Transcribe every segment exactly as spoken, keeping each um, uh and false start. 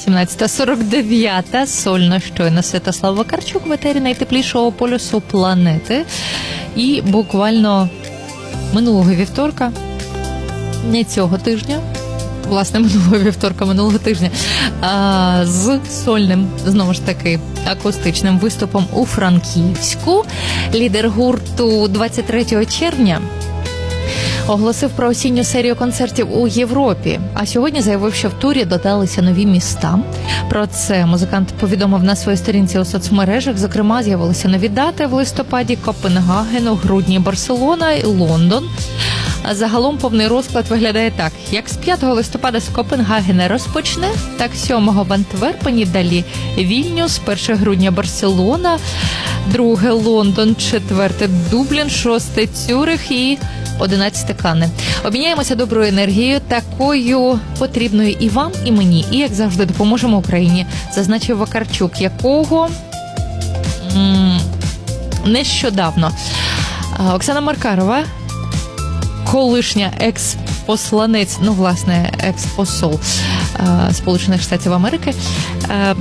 сімнадцята сорок дев'ять. Сольно щойно Святослав Вакарчук в етері найтеплішого полюсу планети. І буквально минулого вівторка, не цього тижня, власне, минулого вівторка, минулого тижня, а, з сольним, знову ж таки, акустичним виступом у Франківську, лідер гурту двадцять третього червня оголосив про осінню серію концертів у Європі, а сьогодні заявив, що в турі додалися нові міста. Про це музикант повідомив на своїй сторінці у соцмережах. Зокрема, з'явилися нові дати в листопаді: Копенгаген, у грудні Барселона і Лондон. А загалом повний розклад виглядає так. Як з п'ятого листопада з Копенгагена розпочне, так сьомого в Антверпені, далі Вільнюс, першого грудня Барселона, друге Лондон, четверте Дублін, шосте Цюрих і одинадцяте Канне. Обміняємося доброю енергією, такою потрібною і вам, і мені. І, як завжди, допоможемо Україні, зазначив Вакарчук, якого м- нещодавно Оксана Маркарова, колишня екс-посланець, ну, власне, екс-посол е, Сполучених Штатів Америки, е,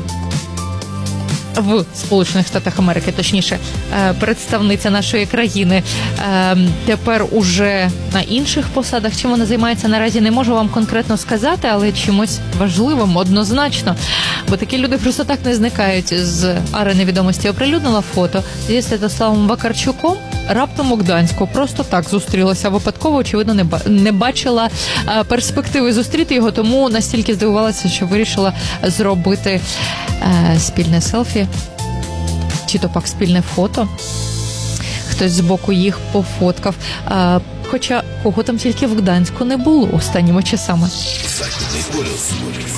в Сполучених Штатах Америки, точніше, е, представниця нашої країни, е, тепер уже на інших посадах. Чим вона займається наразі, не можу вам конкретно сказати, але чимось важливим однозначно, бо такі люди просто так не зникають з арени відомості. Оприлюднила фото зі Святославом Вакарчуком раптом у Гданську. Просто так зустрілася випадково, очевидно, не, ба- не бачила е, перспективи зустріти його, тому настільки здивувалася, що вирішила зробити е, спільне селфі, чи то пак спільне фото. Хтось збоку їх пофоткав. Е, хоча кого там тільки в Гданську не було останніми часами.